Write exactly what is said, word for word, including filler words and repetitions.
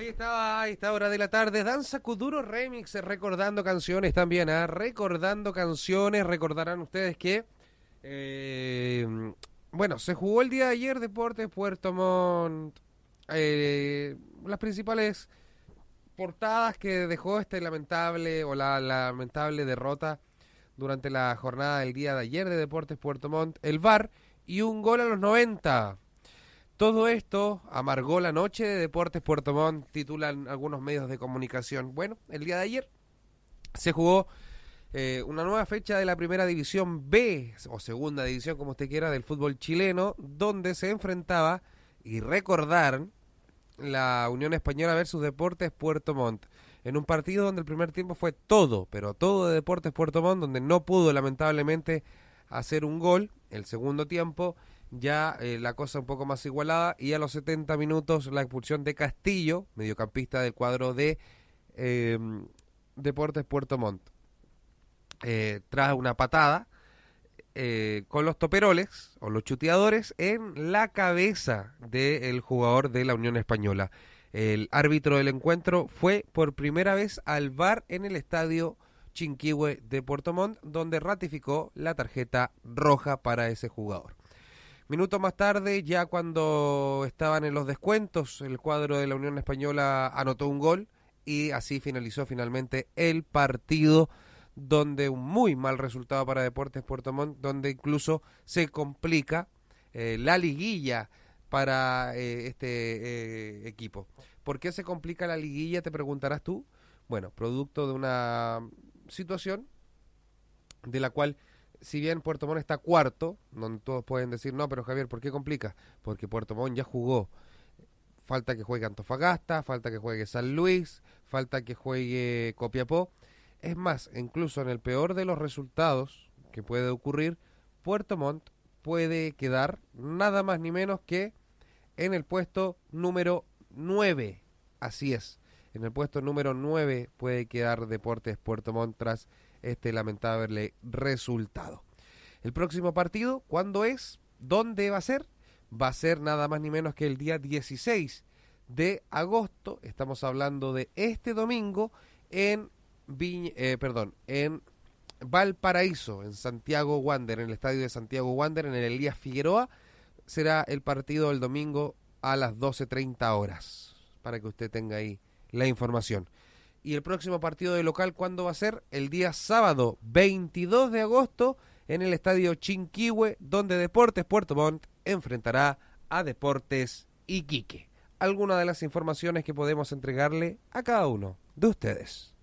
Ahí estaba, a esta hora de la tarde, Danza Kuduro Remix, recordando canciones también, ¿eh? Recordando canciones, recordarán ustedes que, eh, bueno, se jugó el día de ayer Deportes Puerto Montt, eh, las principales portadas que dejó este lamentable, o la, la lamentable derrota durante la jornada del día de ayer de Deportes Puerto Montt, el V A R y un gol a los noventa. Todo esto amargó la noche de Deportes Puerto Montt, titulan algunos medios de comunicación. Bueno, el día de ayer se jugó eh, una nueva fecha de la Primera División B, o Segunda División, como usted quiera, del fútbol chileno, donde se enfrentaba, y recordar, la Unión Española versus Deportes Puerto Montt, en un partido donde el primer tiempo fue todo, pero todo de Deportes Puerto Montt, donde no pudo lamentablemente hacer un gol. El segundo tiempo ya eh, la cosa un poco más igualada, y a los setenta minutos la expulsión de Castillo, mediocampista del cuadro de eh, Deportes Puerto Montt, eh, tras una patada eh, con los toperoles o los chuteadores en la cabeza del jugador de la Unión Española. El árbitro del encuentro fue por primera vez al V A R en el estadio Chinquihue de Puerto Montt, donde ratificó la tarjeta roja para ese jugador. Minutos más tarde, ya cuando estaban en los descuentos, el cuadro de la Unión Española anotó un gol y así finalizó finalmente el partido, donde un muy mal resultado para Deportes Puerto Montt, donde incluso se complica eh, la liguilla para eh, este eh, equipo. ¿Por qué se complica la liguilla, te preguntarás tú? Bueno, producto de una situación de la cual, si bien Puerto Montt está cuarto, donde todos pueden decir, no, pero Javier, ¿por qué complica? Porque Puerto Montt ya jugó. Falta que juegue Antofagasta, falta que juegue San Luis, falta que juegue Copiapó. Es más, incluso en el peor de los resultados que puede ocurrir, Puerto Montt puede quedar nada más ni menos que en el puesto número nueve. Así es, en el puesto número nueve puede quedar Deportes Puerto Montt tras este lamentable resultado. El próximo partido, ¿cuándo es? ¿Dónde va a ser? Va a ser nada más ni menos que el día dieciséis de agosto. Estamos hablando de este domingo en Viñ- eh, perdón, en Valparaíso, en Santiago Wander, en el estadio de Santiago Wander, en el Elías Figueroa. Será el partido del domingo a las doce treinta horas, para que usted tenga ahí la información. Y el próximo partido de local, ¿cuándo va a ser? El día sábado veintidós de agosto en el estadio Chinquihue, donde Deportes Puerto Montt enfrentará a Deportes Iquique. Algunas de las informaciones que podemos entregarle a cada uno de ustedes.